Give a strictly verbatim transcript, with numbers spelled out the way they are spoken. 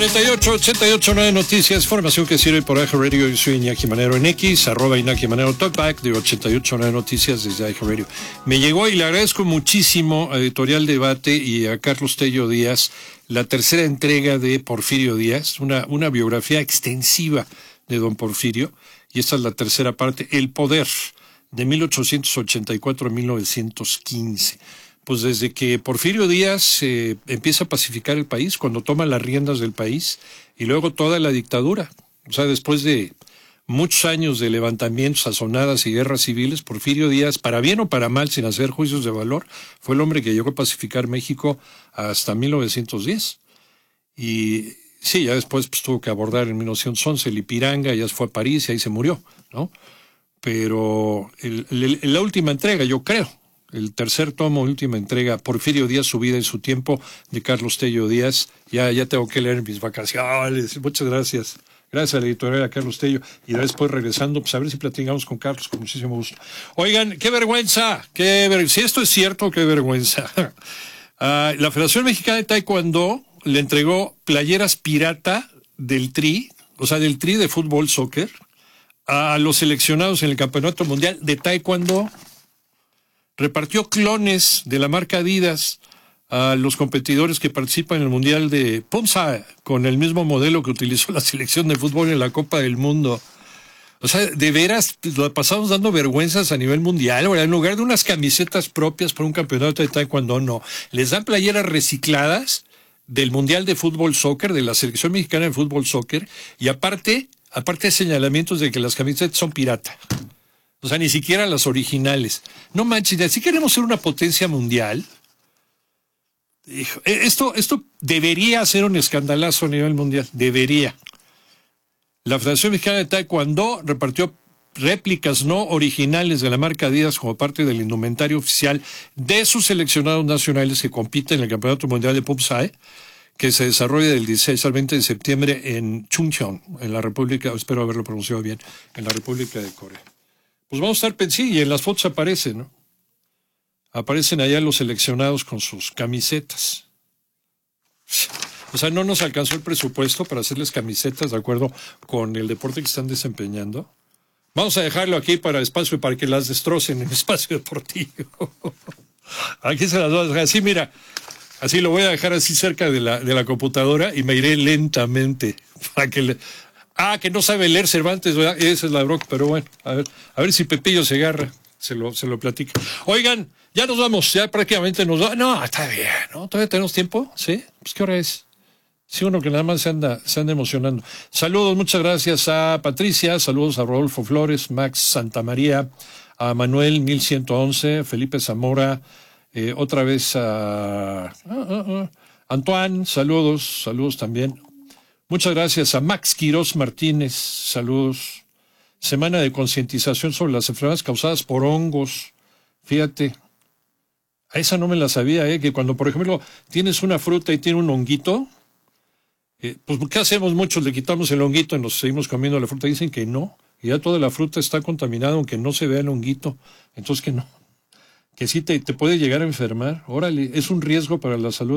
treinta y ocho, ochenta y ocho, nueve Noticias, información que sirve por iHeartRadio. Yo soy Iñaki Manero en X, arroba Iñaki Manero, talkback de ochenta y ocho, nueve Noticias desde iHeartRadio. Me llegó y le agradezco muchísimo a Editorial Debate y a Carlos Tello Díaz la tercera entrega de Porfirio Díaz, una, una biografía extensiva de don Porfirio, y esta es la tercera parte, El Poder, de mil ochocientos ochenta y cuatro a mil novecientos quince. Pues desde que Porfirio Díaz eh, empieza a pacificar el país, cuando toma las riendas del país, y luego toda la dictadura. O sea, después de muchos años de levantamientos, sazonadas y guerras civiles, Porfirio Díaz, para bien o para mal, sin hacer juicios de valor, fue el hombre que llegó a pacificar México hasta mil novecientos diez. Y sí, ya después pues, tuvo que abordar en mil novecientos once el Ipiranga, ya fue a París y ahí se murió, ¿no? Pero el, el, la última entrega, yo creo, el tercer tomo, última entrega, Porfirio Díaz, su vida y su tiempo, de Carlos Tello Díaz. Ya, ya tengo que leer en mis vacaciones. Muchas gracias. Gracias a la editorial, a Carlos Tello. Y después regresando, pues a ver si platicamos con Carlos, con muchísimo gusto. Oigan, qué vergüenza, qué ver... si esto es cierto, qué vergüenza. Uh, la Federación Mexicana de Taekwondo le entregó playeras pirata del Tri, o sea, del Tri de fútbol, soccer, a los seleccionados en el Campeonato Mundial de Taekwondo. Repartió clones de la marca Adidas a los competidores que participan en el Mundial de Pumsa, con el mismo modelo que utilizó la selección de fútbol en la Copa del Mundo. O sea, de veras, lo pasamos dando vergüenzas a nivel mundial. Ahora, en lugar de unas camisetas propias para un campeonato de taekwondo, no. Les dan playeras recicladas del Mundial de Fútbol Soccer, de la Selección Mexicana de Fútbol Soccer, y aparte, aparte de señalamientos de que las camisetas son pirata. O sea, ni siquiera las originales. No manches, si queremos ser una potencia mundial, esto, esto debería ser un escandalazo a nivel mundial. Debería. La Federación Mexicana de Taekwondo repartió réplicas no originales de la marca Adidas como parte del indumentario oficial de sus seleccionados nacionales que compiten en el Campeonato Mundial de Pumsae, que se desarrolla del dieciséis al veinte de septiembre en Chungcheong, en la República, espero haberlo pronunciado bien, en la República de Corea. Pues vamos a estar pensando, y en las fotos aparecen, ¿no? Aparecen allá los seleccionados con sus camisetas. O sea, no nos alcanzó el presupuesto para hacerles camisetas de acuerdo con el deporte que están desempeñando. Vamos a dejarlo aquí para espacio, para que las destrocen en espacio deportivo. Aquí se las voy a dejar así, mira. Así lo voy a dejar así cerca de la, de la computadora y me iré lentamente para que le... Ah, que no sabe leer Cervantes, ¿verdad? Esa es la bronca, pero bueno, a ver, a ver si Pepillo se agarra, se lo, se lo platica. Oigan, ya nos vamos, ya prácticamente nos vamos. No, está bien, ¿no? ¿Todavía tenemos tiempo? ¿Sí? Pues ¿qué hora es? Sí, uno que nada más se anda, se anda emocionando. Saludos, muchas gracias a Patricia, saludos a Rodolfo Flores, Max Santamaría, a Manuel mil ciento once, Felipe Zamora, eh, otra vez a ah, ah, ah, Antoine, saludos, saludos también. Muchas gracias a Max Quirós Martínez, saludos. Semana de concientización sobre las enfermedades causadas por hongos. Fíjate, a esa no me la sabía, ¿eh? Que cuando, por ejemplo, tienes una fruta y tiene un honguito, eh, pues ¿qué hacemos? Muchos le quitamos el honguito y nos seguimos comiendo la fruta. Dicen que no, y ya toda la fruta está contaminada aunque no se vea el honguito. Entonces que no, que sí te, te puede llegar a enfermar. Órale, es un riesgo para la salud.